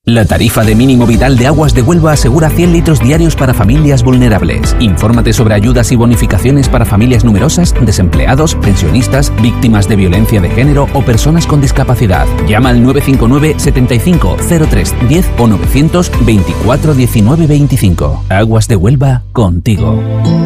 La tarifa de mínimo vital de Aguas de Huelva asegura 100 litros diarios para familias vulnerables. Infórmate sobre ayudas y bonificaciones para familias numerosas, desempleados, pensionistas, víctimas de violencia de género o personas con discapacidad. Llama al 959 75 03 10 o 924 19 25. Aguas de Huelva, contigo.